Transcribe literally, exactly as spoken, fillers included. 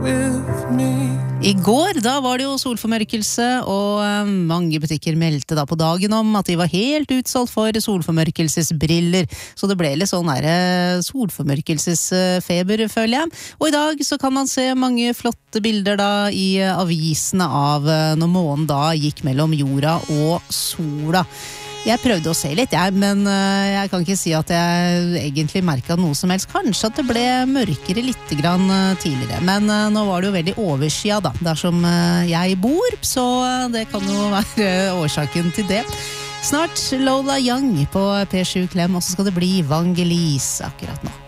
I går, da var det jo solformørkelse, og eh, mange butikker meldte da på dagen om at de var helt utsolgt for solformørkelsesbriller, så det ble litt sånn der eh, solformørkelsesfeber, føler jeg. Og i dag så kan man se mange flotte bilder da i eh, avisene av eh, når månen da gikk mellom jorda og sola. Jeg prøvde å se litt, jeg, men uh, jeg kan ikke si at jeg egentlig merket noe som helst. Kanskje at det ble mørkere litt grann uh, tidligere, men uh, nå var det jo veldig overskya da, der som uh, jeg bor, så uh, det kan jo være årsaken til det. Snart Lola Young på P sju Klem, og så skal det bli Vangelis akkurat nå.